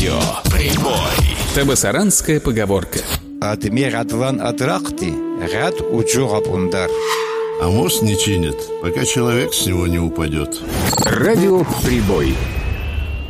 Радио Прибой. Табасаранская поговорка. Атыме радван атрахти, рад уджураб ундар. А мост не чинят, пока человек с него не упадет. Радио Прибой.